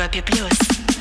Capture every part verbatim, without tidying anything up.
Европе плюс.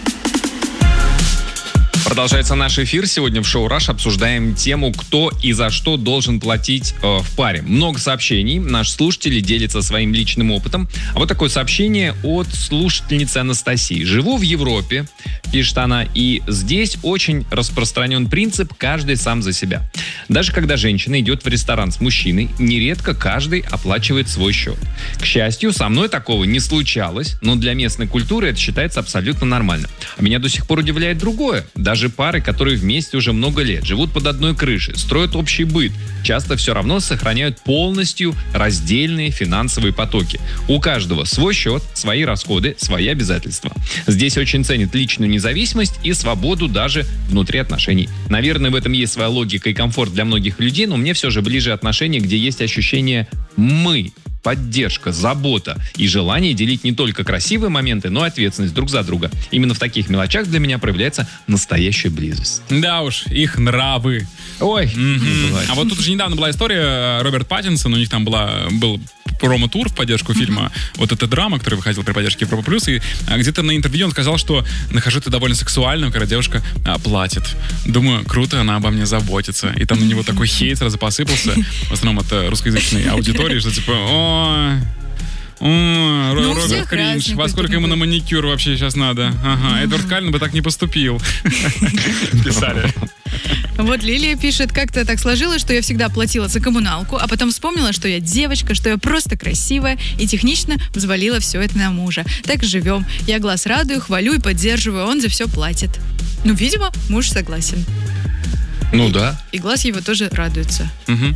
Продолжается наш эфир. Сегодня в шоу «Раш» обсуждаем тему, кто и за что должен платить э, в паре. Много сообщений. Наши слушатели делятся своим личным опытом. А вот такое сообщение от слушательницы Анастасии. «Живу в Европе», пишет она, «и здесь очень распространен принцип «каждый сам за себя». Даже когда женщина идет в ресторан с мужчиной, нередко каждый оплачивает свой счет. К счастью, со мной такого не случалось, но для местной культуры это считается абсолютно нормально. А меня до сих пор удивляет другое. Даже пары, которые вместе уже много лет, живут под одной крышей, строят общий быт, часто все равно сохраняют полностью раздельные финансовые потоки. У каждого свой счет, свои расходы, свои обязательства. Здесь очень ценят личную независимость и свободу даже внутри отношений. Наверное, в этом есть своя логика и комфорт для многих людей, но мне все же ближе отношения, где есть ощущение «мы». Поддержка, забота и желание делить не только красивые моменты, но и ответственность друг за друга. Именно в таких мелочах для меня проявляется настоящая близость. Да уж, их нравы. Ой. Mm-hmm. А вот тут же недавно была история, Роберт Паттинсон, у них там была, был промо-тур в поддержку фильма. Mm-hmm. Вот эта драма, которая выходила при поддержке Европа Плюс, и а, где-то на интервью он сказал, что нахожу это довольно сексуальным, когда девушка а, платит. Думаю, круто, она обо мне заботится. И там на него такой хейт сразу посыпался, в основном от русскоязычной аудитории, что типа, о, о, ну, Роберт кринж, во сколько ему на маникюр вообще сейчас надо? Ага, Эдвард Каллен бы так не поступил. Писали. Вот Лилия пишет, как-то так сложилось, что я всегда платила за коммуналку, а потом вспомнила, что я девочка, что я просто красивая, и технично взвалила все это на мужа. Так живем. Я глаз радую, хвалю и поддерживаю, он за все платит. Ну, видимо, муж согласен. Ну и, да. И глаз его тоже радуется. Угу.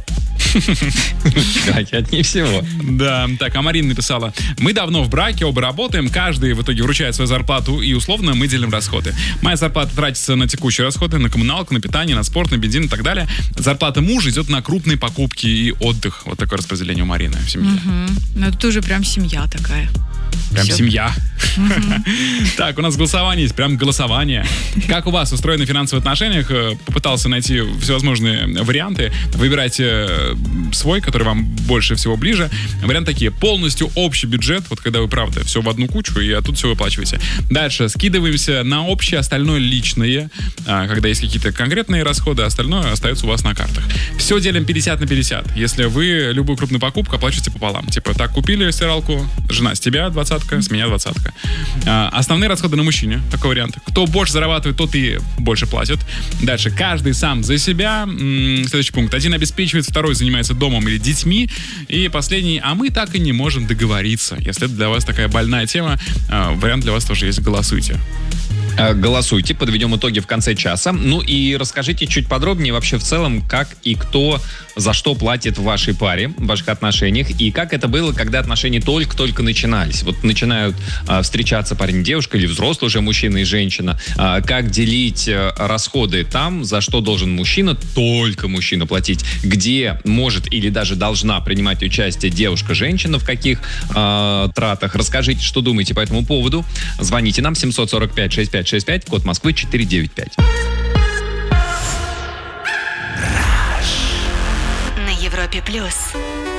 От не всего. Да, так, а Марина написала: мы давно в браке, оба работаем, каждый в итоге вручает свою зарплату, и условно мы делим расходы. Моя зарплата тратится на текущие расходы, на коммуналку, на питание, на спорт, на бензин и так далее. Зарплата мужа идет на крупные покупки и отдых. Вот такое распределение у Марины в семье. Угу. Ну, это тоже прям семья такая. Прям Все. семья. Mm-hmm. Так, у нас голосование есть, прям голосование. Как у вас устроены финансовые отношения? Попытался найти всевозможные варианты. Выбирайте свой, который вам больше всего ближе. Варианты такие: полностью общий бюджет, вот когда вы, правда, все в одну кучу, и оттуда все выплачиваете. Дальше скидываемся на общее, остальное личное, когда есть какие-то конкретные расходы, остальное остается у вас на картах. Все делим пятьдесят на пятьдесят. Если вы любую крупную покупку оплачиваете пополам. Типа, так, купили стиралку, жена, с тебя двадцатка, с меня двадцатка. А, основные расходы на мужчине, такой вариант. Кто больше зарабатывает, тот и больше платит. Дальше, каждый сам за себя. М-м, следующий пункт. Один обеспечивает, второй занимается домом или детьми. И последний, а мы так и не можем договориться. Если это для вас такая больная тема, а, вариант для вас тоже есть. Голосуйте. Голосуйте, подведем итоги в конце часа. Ну и расскажите чуть подробнее вообще в целом, как и кто за что платит в вашей паре, в ваших отношениях, и как это было, когда отношения только-только начинались. Вот начинают а, встречаться парень и девушка, или взрослый уже мужчина и женщина. А, как делить а, расходы там, за что должен мужчина, только мужчина платить, где может или даже должна принимать участие девушка-женщина, в каких а, тратах. Расскажите, что думаете по этому поводу. Звоните нам семьсот сорок пять шестьдесят пять шестьдесят пять, код Москвы четыре девять пять. На Европе плюс.